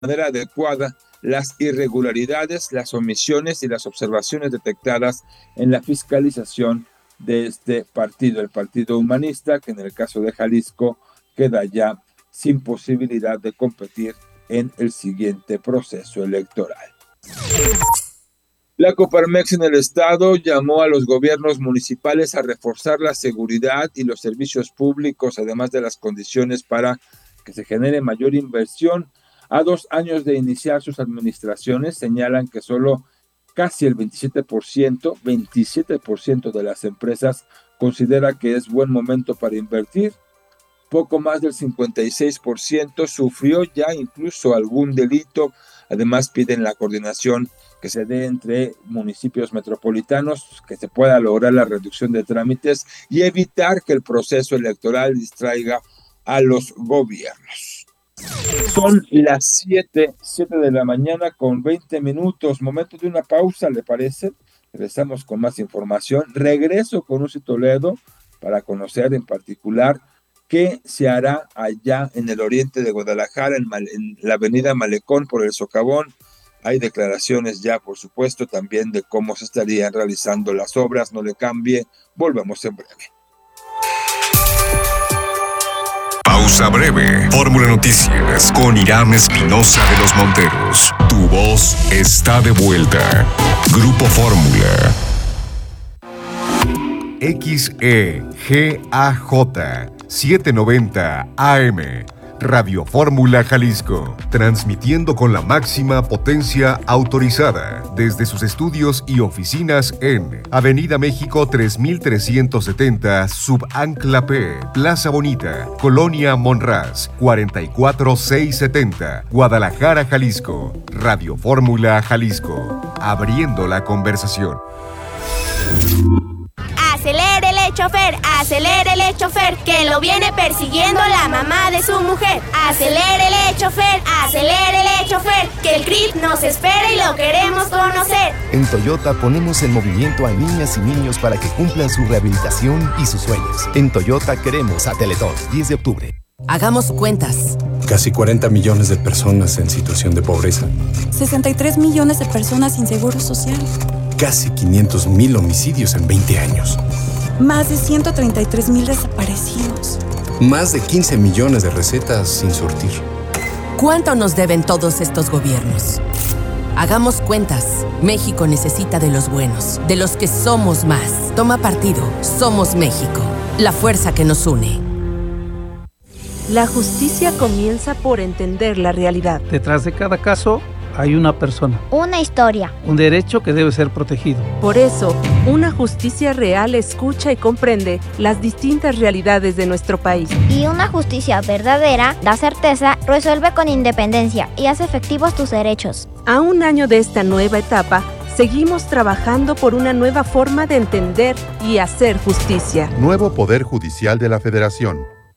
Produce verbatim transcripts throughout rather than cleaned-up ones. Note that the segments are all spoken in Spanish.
manera adecuada las irregularidades, las omisiones y las observaciones detectadas en la fiscalización de este partido, el Partido Humanista, que en el caso de Jalisco queda ya sin posibilidad de competir en el siguiente proceso electoral. La Coparmex en el estado llamó a los gobiernos municipales a reforzar la seguridad y los servicios públicos, además de las condiciones para que se genere mayor inversión. A dos años de iniciar sus administraciones, señalan que solo casi el veintisiete por ciento, veintisiete por ciento de las empresas considera que es buen momento para invertir. Poco más del cincuenta y seis por ciento sufrió ya incluso algún delito. Además, piden la coordinación que se dé entre municipios metropolitanos, que se pueda lograr la reducción de trámites y evitar que el proceso electoral distraiga a los gobiernos. Son las siete, siete de la mañana con veinte minutos, momento de una pausa, ¿le parece? Regresamos con más información. Regreso con Uzi Toledo para conocer en particular qué se hará allá en el oriente de Guadalajara, en, Mal- en la avenida Malecón por el Socavón. Hay declaraciones ya, por supuesto, también de cómo se estarían realizando las obras. No le cambie, volvemos en breve. Pausa breve. Fórmula Noticias con Irán Espinosa de los Monteros. Tu voz está de vuelta. Grupo Fórmula. X E G A J setecientos noventa A M. Radio Fórmula Jalisco, transmitiendo con la máxima potencia autorizada desde sus estudios y oficinas en Avenida México tres mil trescientos setenta, Subancla P, Plaza Bonita, Colonia Monraz, cuarenta y cuatro mil seiscientos setenta, Guadalajara, Jalisco. Radio Fórmula Jalisco, abriendo la conversación. Acelérele, chofer, acelérele, chofer, que lo viene persiguiendo la mamá de su mujer. Acelérele, chofer, acelérele, chofer, que el C R I T nos espera y lo queremos conocer. En Toyota ponemos en movimiento a niñas y niños para que cumplan su rehabilitación y sus sueños. En Toyota queremos a Teletón, diez de octubre. Hagamos cuentas. Casi cuarenta millones de personas en situación de pobreza. sesenta y tres millones de personas sin seguro social. Casi quinientos mil homicidios en veinte años. Más de ciento treinta y tres mil desaparecidos. Más de quince millones de recetas sin surtir. ¿Cuánto nos deben todos estos gobiernos? Hagamos cuentas. México necesita de los buenos, de los que somos más. Toma partido. Somos México. La fuerza que nos une. La justicia comienza por entender la realidad. Detrás de cada caso hay una persona. Una historia. Un derecho que debe ser protegido. Por eso, una justicia real escucha y comprende las distintas realidades de nuestro país. Y una justicia verdadera da certeza, resuelve con independencia y hace efectivos tus derechos. A un año de esta nueva etapa, seguimos trabajando por una nueva forma de entender y hacer justicia. Nuevo Poder Judicial de la Federación.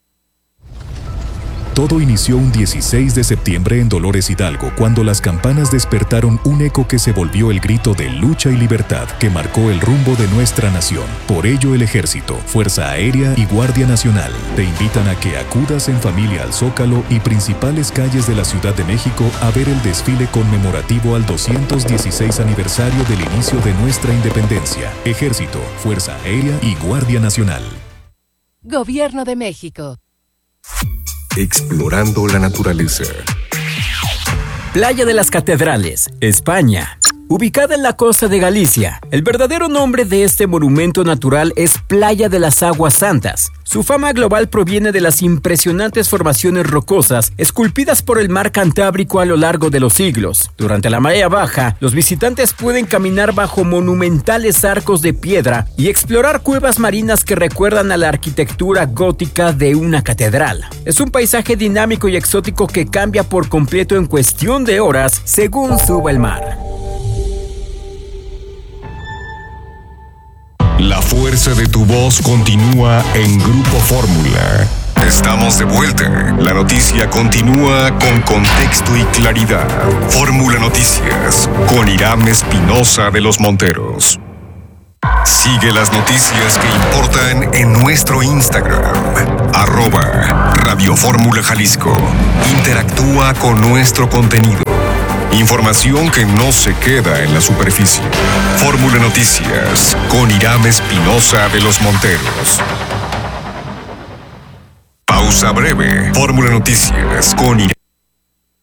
Todo inició un dieciséis de septiembre en Dolores Hidalgo, cuando las campanas despertaron un eco que se volvió el grito de lucha y libertad que marcó el rumbo de nuestra nación. Por ello, el Ejército, Fuerza Aérea y Guardia Nacional te invitan a que acudas en familia al Zócalo y principales calles de la Ciudad de México a ver el desfile conmemorativo al doscientos dieciséis aniversario del inicio de nuestra independencia. Ejército, Fuerza Aérea y Guardia Nacional. Gobierno de México. Explorando la naturaleza. Playa de las Catedrales, España. Ubicada en la costa de Galicia, el verdadero nombre de este monumento natural es Playa de las Aguas Santas. Su fama global proviene de las impresionantes formaciones rocosas esculpidas por el mar Cantábrico a lo largo de los siglos. Durante la marea baja, los visitantes pueden caminar bajo monumentales arcos de piedra y explorar cuevas marinas que recuerdan a la arquitectura gótica de una catedral. Es un paisaje dinámico y exótico que cambia por completo en cuestión de horas según suba el mar. La fuerza de tu voz continúa en Grupo Fórmula. Estamos de vuelta. La noticia continúa con contexto y claridad. Fórmula Noticias con Irán Espinosa de los Monteros. Sigue las noticias que importan en nuestro Instagram, arroba Radio Fórmula Jalisco. Interactúa con nuestro contenido. Información que no se queda en la superficie. Fórmula Noticias con Irán Espinosa de los Monteros. Pausa breve. Fórmula Noticias con Irán.